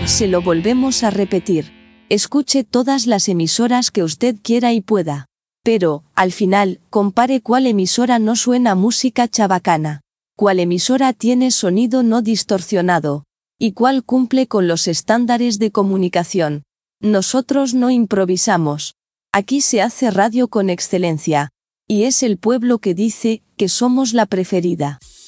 Se lo volvemos a repetir. Escuche todas las emisoras que usted quiera y pueda. Pero, al final, compare cuál emisora no suena música chabacana, cuál emisora tiene sonido no distorsionado, y cuál cumple con los estándares de comunicación. Nosotros no improvisamos. Aquí se hace radio con excelencia. Y es el pueblo que dice que somos la preferida.